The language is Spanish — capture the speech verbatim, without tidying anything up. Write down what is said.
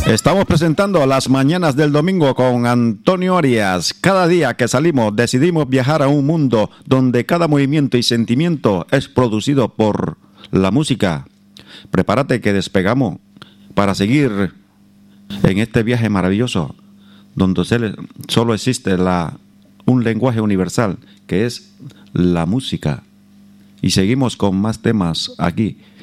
Estamos presentando las mañanas del domingo con Antonio Arias. Cada día que salimos decidimos viajar a un mundo donde cada movimiento y sentimiento es producido por la música. Prepárate que despegamos para seguir en este viaje maravilloso donde solo existe la, un lenguaje universal que es la música. Y seguimos con más temas aquí